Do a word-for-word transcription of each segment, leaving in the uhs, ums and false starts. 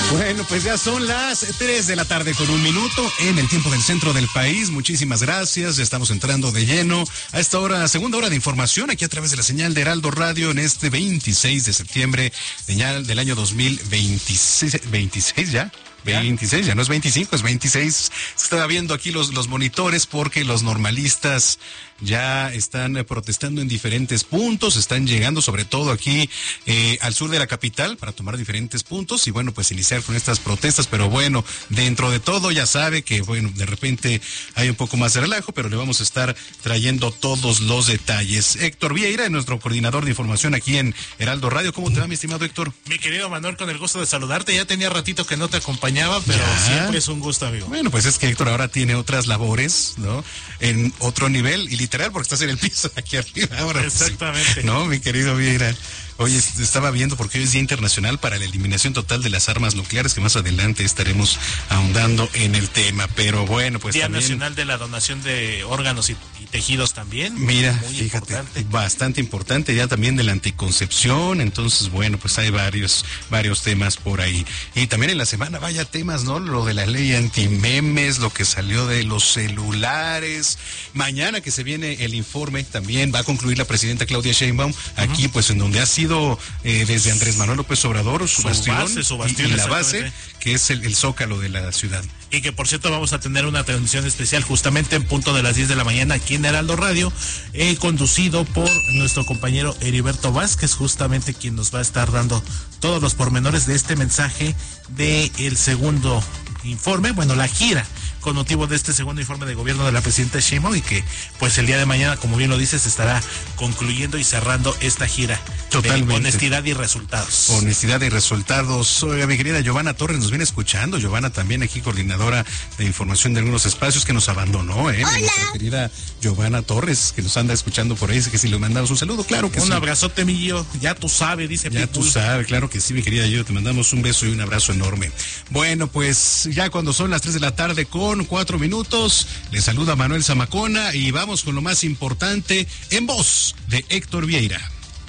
Bueno, pues ya son las tres de la tarde con un minuto en el tiempo del centro del país. Muchísimas gracias. Ya estamos entrando de lleno a esta hora, segunda hora de información aquí a través de la señal de Heraldo Radio en este veintiséis de septiembre, señal del año dos mil veintiséis, veintiséis ya. veintiséis, ya no es veinticinco, es veintiséis. Estaba viendo aquí los, los monitores porque los normalistas ya están eh, protestando en diferentes puntos, están llegando sobre todo aquí eh, al sur de la capital para tomar diferentes puntos y bueno, pues iniciar con estas protestas, pero bueno, dentro de todo ya sabe que bueno, de repente hay un poco más de relajo, pero le vamos a estar trayendo todos los detalles. Héctor Vieira, nuestro coordinador de información aquí en Heraldo Radio. ¿Cómo te va, mi estimado Héctor? Mi querido Manuel, con el gusto de saludarte. Ya tenía ratito que no te acompañaba, pero ¿Ya? Siempre es un gusto, amigo. Bueno, pues es que Héctor ahora tiene otras labores, ¿no? En otro nivel, y literal, porque estás en el piso aquí arriba ahora. Exactamente. Sí. No, mi querido Vieira. Oye, estaba viendo porque hoy es Día Internacional para la Eliminación Total de las Armas Nucleares, que más adelante estaremos ahondando en el tema, pero bueno, pues Día también... Nacional de la Donación de Órganos y, y Tejidos también. Mira, muy fíjate, importante. Bastante importante, ya también de la anticoncepción, entonces bueno, pues hay varios, varios temas por ahí. Y también en la semana vaya temas, ¿no? Lo de la ley antimemes, lo que salió de los celulares. Mañana que se viene el informe, también va a concluir la presidenta Claudia Sheinbaum, aquí uh-huh. pues en donde ha sido eh, desde Andrés Manuel López Obrador, su, su bastión, base, su bastión y, y la base, que es el, el zócalo de la ciudad. Y que por cierto vamos a tener una transmisión especial justamente en punto de las diez de la mañana aquí en Heraldo Radio, eh, conducido por nuestro compañero Heriberto Vázquez, justamente quien nos va a estar dando todos los pormenores de este mensaje de el segundo informe, bueno, la gira con motivo de este segundo informe de gobierno de la presidenta Sheinbaum y que pues el día de mañana, como bien lo dices, estará concluyendo y cerrando esta gira. Totalmente. De honestidad y resultados. Honestidad y resultados. Oiga, mi querida Giovanna Torres nos viene escuchando. Giovanna también aquí, coordinadora de información de algunos espacios, que nos abandonó, ¿eh? Hola. Nuestra querida Giovanna Torres, que nos anda escuchando por ahí, dice que si le mandamos un saludo, claro que un sí. Un abrazote, mío, ya tú sabes, dice Ya Pitbull. tú sabes, claro que sí, mi querida Gio, te mandamos un beso y un abrazo enorme. Bueno, pues ya cuando son las tres de la tarde con cuatro minutos, le saluda Manuel Zamacona y vamos con lo más importante en voz de Héctor Vieira.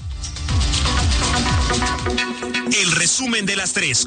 El resumen de las tres.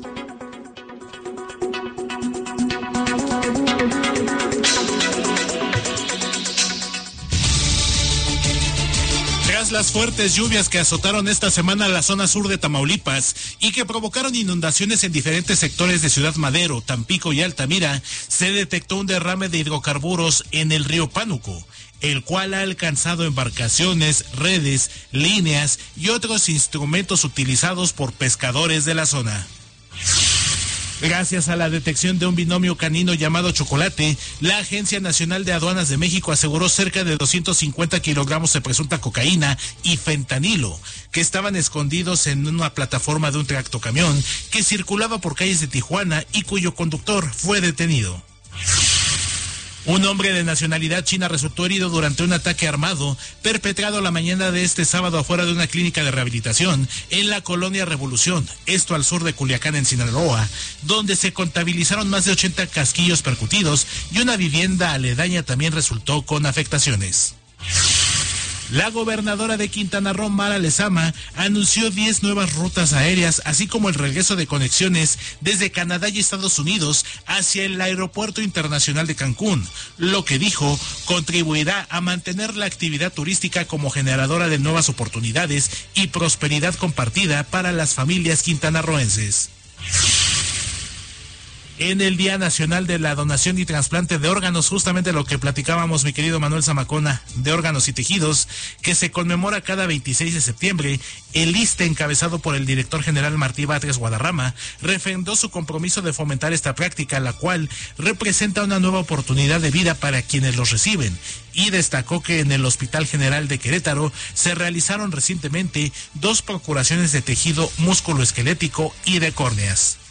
Tras las fuertes lluvias que azotaron esta semana la zona sur de Tamaulipas y que provocaron inundaciones en diferentes sectores de Ciudad Madero, Tampico y Altamira, se detectó un derrame de hidrocarburos en el río Pánuco, el cual ha alcanzado embarcaciones, redes, líneas y otros instrumentos utilizados por pescadores de la zona. Gracias a la detección de un binomio canino llamado Chocolate, la Agencia Nacional de Aduanas de México aseguró cerca de doscientos cincuenta kilogramos de presunta cocaína y fentanilo, que estaban escondidos en una plataforma de un tractocamión que circulaba por calles de Tijuana y cuyo conductor fue detenido. Un hombre de nacionalidad china resultó herido durante un ataque armado perpetrado la mañana de este sábado afuera de una clínica de rehabilitación en la colonia Revolución, esto al sur de Culiacán, en Sinaloa, donde se contabilizaron más de ochenta casquillos percutidos y una vivienda aledaña también resultó con afectaciones. La gobernadora de Quintana Roo, Mara Lezama, anunció diez nuevas rutas aéreas, así como el regreso de conexiones desde Canadá y Estados Unidos hacia el Aeropuerto Internacional de Cancún, lo que dijo contribuirá a mantener la actividad turística como generadora de nuevas oportunidades y prosperidad compartida para las familias quintanarroenses. En el Día Nacional de la Donación y Trasplante de Órganos, justamente lo que platicábamos, mi querido Manuel Zamacona, de órganos y tejidos, que se conmemora cada veintiséis de septiembre, el I S S S T E, encabezado por el director general Martí Batres Guadarrama, refrendó su compromiso de fomentar esta práctica, la cual representa una nueva oportunidad de vida para quienes los reciben, y destacó que en el Hospital General de Querétaro se realizaron recientemente dos procuraciones de tejido musculoesquelético y de córneas.